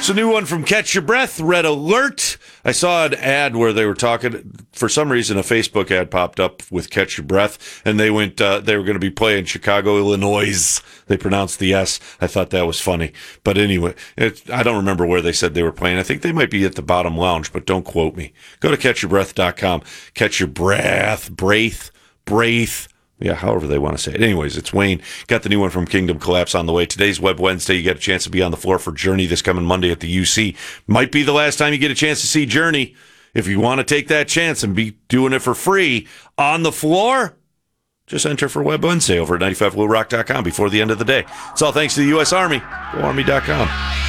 It's a new one from Catch Your Breath, Red Alert. I saw an ad where they were talking, for some reason, a Facebook ad popped up with Catch Your Breath, and they were going to be playing Chicago, Illinois. They pronounced the S. I thought that was funny. But anyway, I don't remember where they said they were playing. I think they might be at the Bottom Lounge, but don't quote me. Go to catchyourBreath.com. Catch Your Breath, Braith. Yeah, however they want to say it. Anyways, it's Wayne. Got the new one from Kingdom Collapse on the way. Today's Web Wednesday. You get a chance to be on the floor for Journey this coming Monday at the UC. Might be the last time you get a chance to see Journey. If you want to take that chance and be doing it for free on the floor, just enter for Web Wednesday over at 95bluerock.com before the end of the day. It's all thanks to the U.S. Army. GoArmy.com.